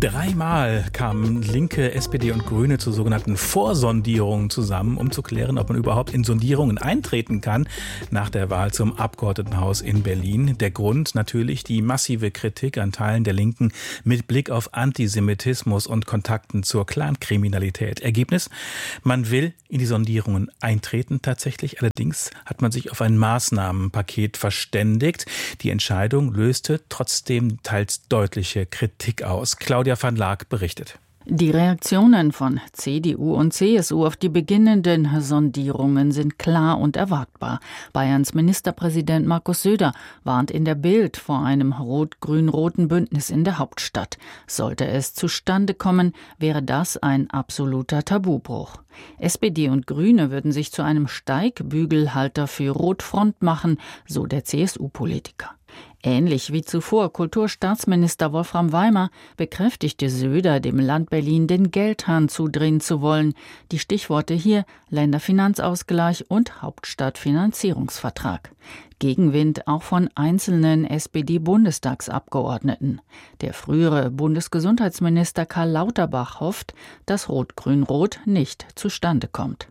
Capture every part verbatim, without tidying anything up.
Dreimal kamen Linke, S P D und Grüne zu sogenannten Vorsondierungen zusammen, um zu klären, ob man überhaupt in Sondierungen eintreten kann nach der Wahl zum Abgeordnetenhaus in Berlin. Der Grund natürlich die massive Kritik an Teilen der Linken mit Blick auf Antisemitismus und Kontakten zur Clankriminalität. Ergebnis: Man will in die Sondierungen eintreten tatsächlich. Allerdings hat man sich auf ein Maßnahmenpaket verständigt. Die Entscheidung löste trotzdem teils deutliche Kritik aus. Claudia van Laak berichtet. Die Reaktionen von C D U und C S U auf die beginnenden Sondierungen sind klar und erwartbar. Bayerns Ministerpräsident Markus Söder warnt in der Bild vor einem rot-grün-roten Bündnis in der Hauptstadt. Sollte es zustande kommen, wäre das ein absoluter Tabubruch. S P D und Grüne würden sich zu einem Steigbügelhalter für Rotfront machen, so der C S U-Politiker. Ähnlich wie zuvor Kulturstaatsminister Wolfram Weimer bekräftigte Söder dem Land Berlin, den Geldhahn zudrehen zu wollen. Die Stichworte hier: Länderfinanzausgleich und Hauptstadtfinanzierungsvertrag. Gegenwind auch von einzelnen S P D-Bundestagsabgeordneten. Der frühere Bundesgesundheitsminister Karl Lauterbach hofft, dass Rot-Grün-Rot nicht zustande kommt.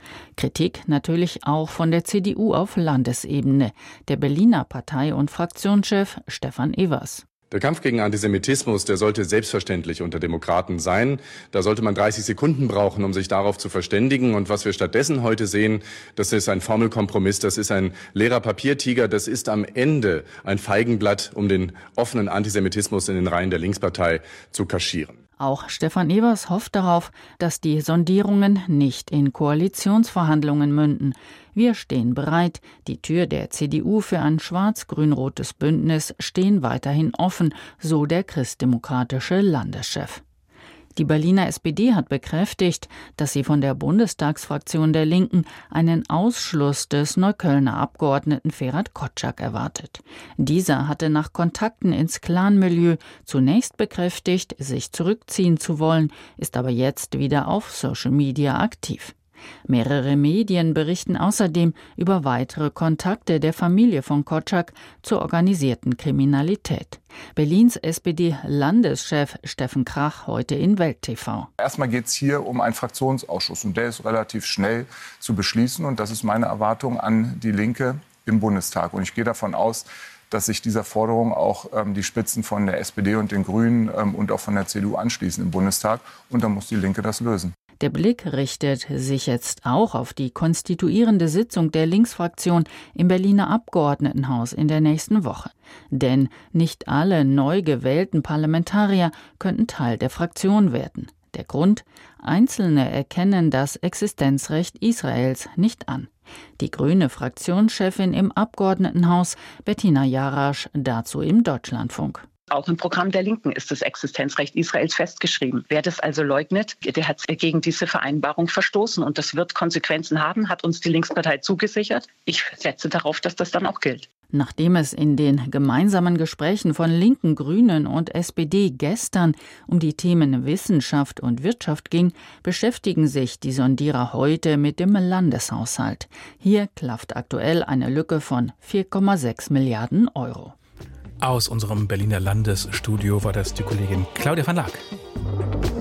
Kritik natürlich auch von der C D U auf Landesebene. Der Berliner Partei- und Fraktionschef Stefan Evers. Der Kampf gegen Antisemitismus, der sollte selbstverständlich unter Demokraten sein. Da sollte man dreißig Sekunden brauchen, um sich darauf zu verständigen. Und was wir stattdessen heute sehen, das ist ein Formelkompromiss, das ist ein leerer Papiertiger, das ist am Ende ein Feigenblatt, um den offenen Antisemitismus in den Reihen der Linkspartei zu kaschieren. Auch Stefan Evers hofft darauf, dass die Sondierungen nicht in Koalitionsverhandlungen münden. Wir stehen bereit. Die Tür der C D U für ein schwarz-grün-rotes Bündnis stehen weiterhin offen, so der christdemokratische Landeschef. Die Berliner S P D hat bekräftigt, dass sie von der Bundestagsfraktion der Linken einen Ausschluss des Neuköllner Abgeordneten Ferhat Kotschak erwartet. Dieser hatte nach Kontakten ins Clanmilieu zunächst bekräftigt, sich zurückziehen zu wollen, ist aber jetzt wieder auf Social Media aktiv. Mehrere Medien berichten außerdem über weitere Kontakte der Familie von Kotschak zur organisierten Kriminalität. Berlins S P D-Landeschef Steffen Krach heute in Welt T V. Erstmal geht es hier um einen Fraktionsausschuss und der ist relativ schnell zu beschließen und das ist meine Erwartung an die Linke im Bundestag. Und ich gehe davon aus, dass sich dieser Forderung auch ähm, die Spitzen von der S P D und den Grünen ähm, und auch von der C D U anschließen im Bundestag und dann muss die Linke das lösen. Der Blick richtet sich jetzt auch auf die konstituierende Sitzung der Linksfraktion im Berliner Abgeordnetenhaus in der nächsten Woche. Denn nicht alle neu gewählten Parlamentarier könnten Teil der Fraktion werden. Der Grund: Einzelne erkennen das Existenzrecht Israels nicht an. Die grüne Fraktionschefin im Abgeordnetenhaus Bettina Jarasch dazu im Deutschlandfunk. Auch im Programm der Linken ist das Existenzrecht Israels festgeschrieben. Wer das also leugnet, der hat gegen diese Vereinbarung verstoßen. Und das wird Konsequenzen haben, hat uns die Linkspartei zugesichert. Ich setze darauf, dass das dann auch gilt. Nachdem es in den gemeinsamen Gesprächen von Linken, Grünen und S P D gestern um die Themen Wissenschaft und Wirtschaft ging, beschäftigen sich die Sondierer heute mit dem Landeshaushalt. Hier klafft aktuell eine Lücke von vier Komma sechs Milliarden Euro. Aus unserem Berliner Landesstudio war das die Kollegin Claudia van Laak.